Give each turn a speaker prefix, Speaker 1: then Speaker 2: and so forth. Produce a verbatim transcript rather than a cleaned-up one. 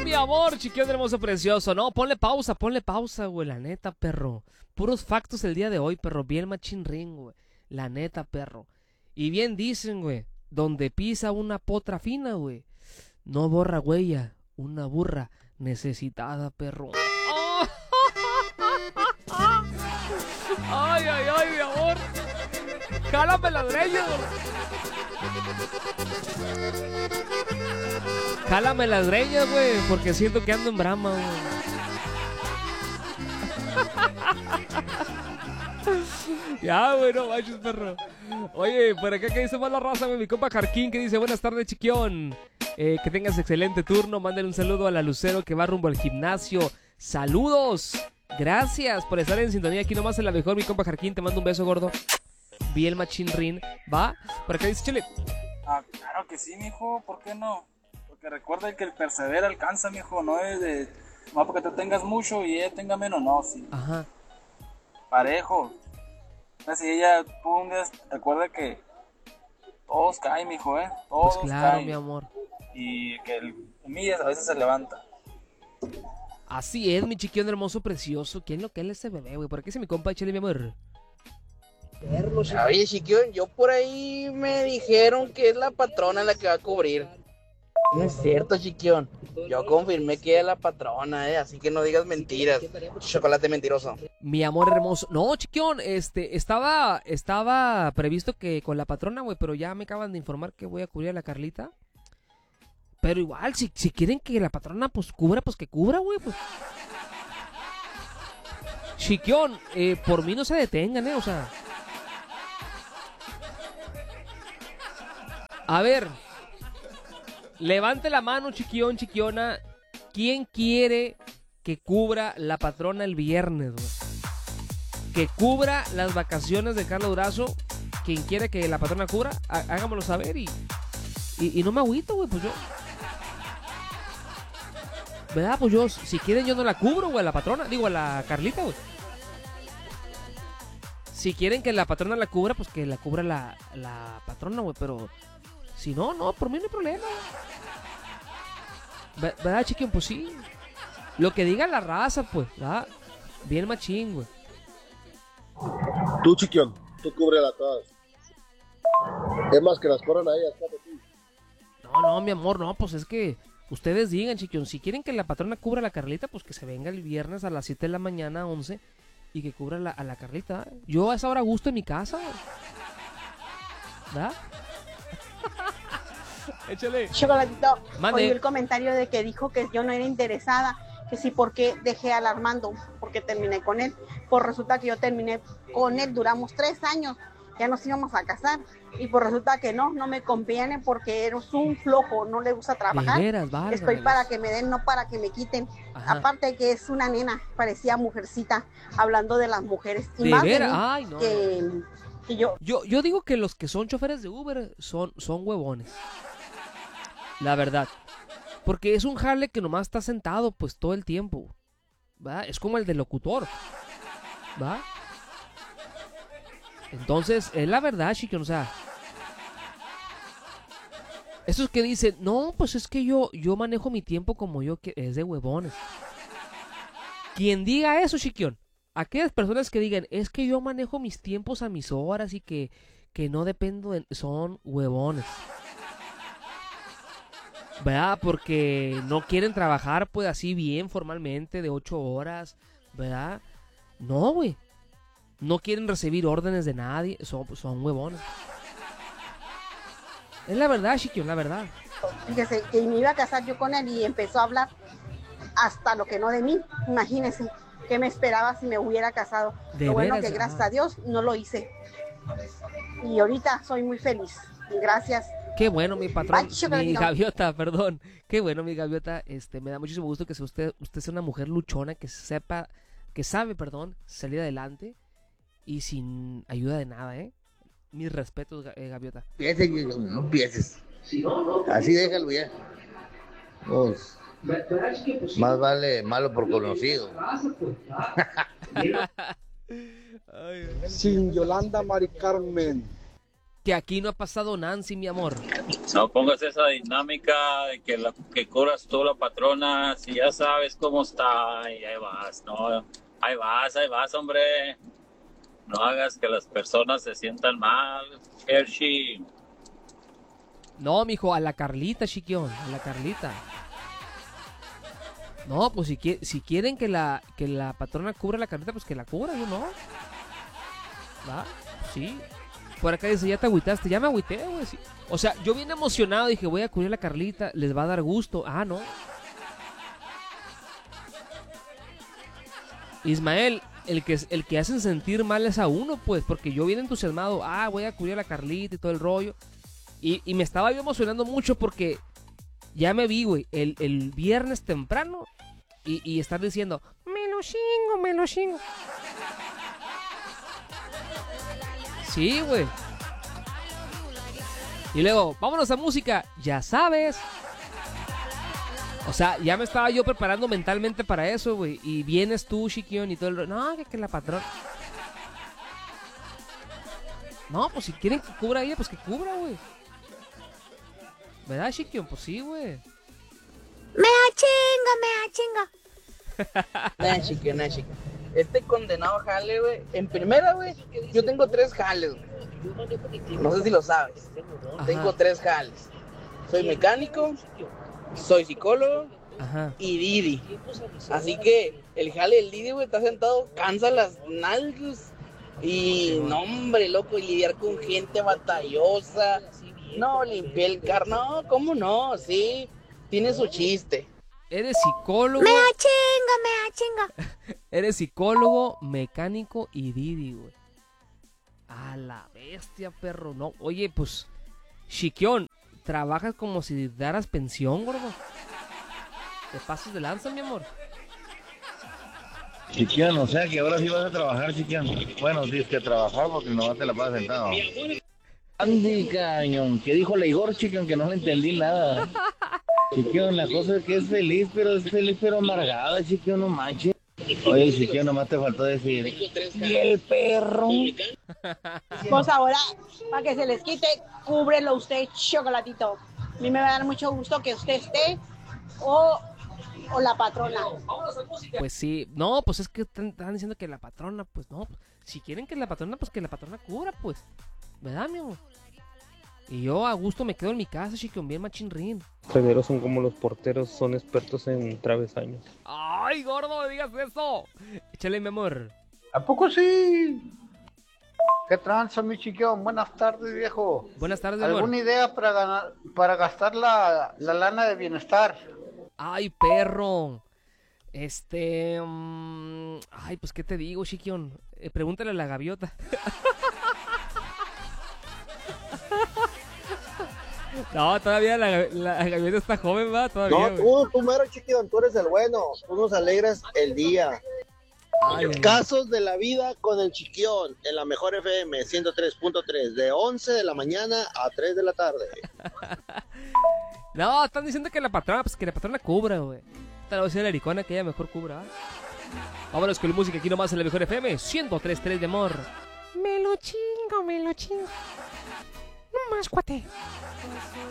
Speaker 1: mi amor, chiquión hermoso, precioso. No, ponle pausa, ponle pausa, güey. La neta, perro. Puros factos el día de hoy, perro. Bien machín ring, güey. La neta, perro. Y bien dicen, güey. Donde pisa una potra fina, güey. No borra huella. Una burra necesitada, perro. ¡Oh! Ay, ay, ay, mi amor. Jálame las greñas. Jálame las greñas, güey, porque siento que ando en brama, güey. Ya, güey, no manches, perro. Oye, por acá que dice más la raza, güey, mi compa Jarquín, que dice, buenas tardes, chiquión. Eh, que tengas excelente turno. Mándale un saludo a la Lucero que va rumbo al gimnasio. ¡Saludos! Gracias por estar en sintonía aquí nomás en la mejor, mi compa Jarquín. Te mando un beso, gordo. Bien machín rin. ¿Va? Por acá dice Chile.
Speaker 2: Ah, claro que sí, mijo. ¿Por qué no? Porque recuerda que el persevera alcanza, mijo. No es de... No porque tú tengas mucho y ella tenga menos. No, sí.
Speaker 1: Ajá.
Speaker 2: Parejo. Entonces, si ella, tú un día, recuerda que todos caen, mijo, ¿eh? Todos
Speaker 1: Pues claro,
Speaker 2: caen.
Speaker 1: mi amor.
Speaker 2: Y que el humillas a veces se levanta.
Speaker 1: Así es, mi chiquión hermoso, precioso. ¿Quién lo que es ese bebé, güey? ¿Por qué dice mi compa? Échale, mi amor.
Speaker 3: Oye, chiquión, yo por ahí me dijeron que es la patrona la que va a cubrir. No es cierto, chiquión. Yo confirmé que es la patrona, eh, así que no digas mentiras. Chocolate mentiroso.
Speaker 1: Mi amor hermoso. No, chiquión, este, estaba, estaba previsto que con la patrona, güey, pero ya me acaban de informar que voy a cubrir a la Carlita. Pero igual, si, si quieren que la patrona, pues, cubra, pues, que cubra, güey, pues. Chiquión, eh, por mí no se detengan, eh, o sea. A ver, levante la mano, chiquión, chiquiona. ¿Quién quiere que cubra la patrona el viernes, güey? Que cubra las vacaciones de Carlos Durazo. Quien quiere que la patrona cubra, há- hágamelo saber y, y, y no me agüito, güey, pues yo. ¿Verdad? Pues yo, si quieren yo no la cubro, güey, a la patrona. Digo, a la Carlita, güey. Si quieren que la patrona la cubra, pues que la cubra la, la patrona, güey, pero... Si no, no, por mí no hay problema. Ve- ¿Verdad, chiquión? Pues sí. Lo que diga la raza, pues, ¿verdad? Bien machín, güey.
Speaker 4: Tú, chiquión, tú cúbrela todas. Es más que las corran a ellas, fíjate tú.
Speaker 1: No, no, mi amor, no, pues es que ustedes digan, chiquión, si quieren que la patrona cubra a la Carlita, pues que se venga el viernes a las siete de la mañana, once, y que cubra la, a la Carlita. Yo a esa hora gusto en mi casa, güey. ¿Verdad? Échale.
Speaker 5: Chocolatito,
Speaker 1: Mande.
Speaker 5: oí el comentario de que dijo que yo no era interesada, que sí, porque dejé al Armando, porque terminé con él. Pues resulta que yo terminé con él, duramos tres años, ya nos íbamos a casar. Y pues resulta que no, no me conviene porque eres un flojo, no le gusta trabajar.
Speaker 1: De veras, válgame
Speaker 5: Estoy
Speaker 1: Dios.
Speaker 5: para que me den, no para que me quiten.
Speaker 1: Ajá.
Speaker 5: Aparte que es una nena, parecía mujercita, hablando de las mujeres. Y
Speaker 1: ¿De
Speaker 5: más de
Speaker 1: veras?
Speaker 5: mí,
Speaker 1: Ay, no.
Speaker 5: que, que yo,
Speaker 1: Yo, yo digo que los que son choferes de Uber son, son huevones. La verdad. Porque es un jale que nomás está sentado pues todo el tiempo. ¿Va? Es como el del locutor. ¿Va? Entonces, es la verdad, chiquión, o sea. Esos que dicen, no, pues es que yo, yo manejo mi tiempo como yo, que es de huevones. Quien diga eso, chiquión, aquellas personas que digan, es que yo manejo mis tiempos a mis horas y que, que no dependo de... Son huevones. ¿Verdad? Porque no quieren trabajar pues así bien formalmente de ocho horas, ¿verdad? No, güey. No quieren recibir órdenes de nadie, son, son huevones. Es la verdad, chiquión, la verdad.
Speaker 5: fíjese, que me iba a casar yo con él y empezó a hablar hasta lo que no de mí. Imagínese qué me esperaba si me hubiera casado.
Speaker 1: De
Speaker 5: Lo bueno
Speaker 1: veras,
Speaker 5: que gracias
Speaker 1: ah.
Speaker 5: a Dios no lo hice. Y ahorita soy muy feliz. Gracias.
Speaker 1: Qué bueno, mi patrón,
Speaker 5: Ay, chocolatito.
Speaker 1: mi gaviota, perdón. Qué bueno, mi gaviota. Este, me da muchísimo gusto que sea usted, usted sea una mujer luchona, que sepa, que sabe, perdón, salir adelante y sin ayuda de nada, ¿eh? Mis respetos, ga- eh, gaviota.
Speaker 6: Piense que no empieces. Así déjalo ya. Pues, más vale malo por conocido.
Speaker 7: Sin Yolanda Mari Carmen.
Speaker 1: que aquí no ha pasado Nancy, mi amor.
Speaker 7: No pongas esa dinámica de que, la, que cobras tú la patrona, si ya sabes cómo está y ahí vas, no, ahí vas, ahí vas, hombre. No hagas que las personas se sientan mal, Hershey.
Speaker 1: No, mijo, a la Carlita, chiquión, a la Carlita. No, pues si, qui- si quieren que la, que la patrona cubra la Carlita, pues que la cubra, yo no. ¿Va? Sí. Por acá dice, ya te agüitaste, ya me agüité, güey. Sí. O sea, yo bien emocionado dije, voy a cubrir a la Carlita, les va a dar gusto. Ah, no. Ismael, el que, el que hacen sentir mal es a uno, pues, porque yo bien entusiasmado, ah, voy a cubrir a la Carlita y todo el rollo. Y, y me estaba yo emocionando mucho porque ya me vi, güey, el, el viernes temprano y, y estar diciendo, me lo chingo, me lo chingo. Sí, güey. Y luego, vámonos a música, ya sabes. O sea, ya me estaba yo preparando mentalmente para eso, güey. Y vienes tú, Chiquión, y todo el... No, que, que la patrona... No, pues si quieren que cubra ella, pues que cubra, güey. ¿Verdad, Chiquión? Pues sí, güey.
Speaker 5: Me achinga, me achinga.
Speaker 3: Nah, chica, nah, chica. Este condenado jale, güey. En primera, güey, yo tengo tres jales, güey. No sé si lo sabes.
Speaker 1: Ajá.
Speaker 3: Tengo tres jales. Soy mecánico, soy psicólogo
Speaker 1: Ajá.
Speaker 3: y Didi. Así que el jale del Didi, güey, está sentado, cansa las nalgas. Y no, hombre, loco, y lidiar con gente batallosa. No, limpié el carro. No, ¿cómo no? Sí, tiene su chiste.
Speaker 1: Eres psicólogo.
Speaker 5: Me achinga, me achinga.
Speaker 1: Eres psicólogo, mecánico y Didi, güey. A la bestia, perro. No, oye, pues, Chiquión, trabajas como si daras pensión, gordo. Te pasas de lanza, mi amor.
Speaker 6: Chiquión, o sea que ahora sí vas a trabajar, Chiquión. Bueno, tienes que trabajar porque no te la pasas sentado. Andy, cañón, ¿qué dijo la Igor, Chiquión? Que no le entendí nada. Chiquión, la cosa es que es feliz, pero es feliz, pero amargada, Chiquión, no manches. Oye, Chiquión, nomás te faltó decir, ¿y el perro?
Speaker 5: Pues ahora, para que se les quite, cúbrelo usted, chocolatito. A mí me va a dar mucho gusto que usted esté o, o la patrona.
Speaker 1: Pues sí. No, pues es que están, están diciendo que la patrona, pues no. Si quieren que la patrona, pues que la patrona cubra, pues. ¿Verdad, mi amor? Y yo a gusto me quedo en mi casa, Chiquión, bien machinrín.
Speaker 8: Los son como los porteros, son expertos en travesaños.
Speaker 1: ¡Ay, gordo, no digas eso! Échale, mi amor.
Speaker 9: ¿A poco sí? ¿Qué tranza, mi chiquión? Buenas tardes, viejo.
Speaker 1: Buenas tardes, mi amor.
Speaker 9: ¿Alguna idea para ganar, para gastar la, la lana de bienestar?
Speaker 1: ¡Ay, perro! Este... um, ay, pues, ¿qué te digo, Chiquión? Eh, pregúntale a la gaviota. No, todavía la, la gaviota está joven, va, todavía.
Speaker 4: No, tú, tú mero, Chiquión, tú eres el bueno. Tú nos alegras el día.
Speaker 1: Ay,
Speaker 4: Casos de la vida con el Chiquión en la mejor F M ciento tres punto tres de once de la mañana a tres de la tarde.
Speaker 1: No, están diciendo que la patrona, pues que la patrona cubra, güey. Tal vez sea la ericona que ella mejor cubra. Vámonos con la música aquí nomás en la mejor F M ciento tres punto tres de amor.
Speaker 5: Me lo chingo, me lo chingo. No más, cuate.